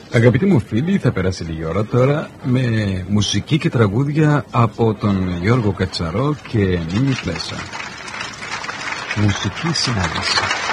Αγαπητοί μου φίλοι, θα περάσει λίγη ώρα τώρα με μουσική και τραγούδια από τον Γιώργο Κατσαρό και Μίνι Πλέσα. Μουσική συνάντηση.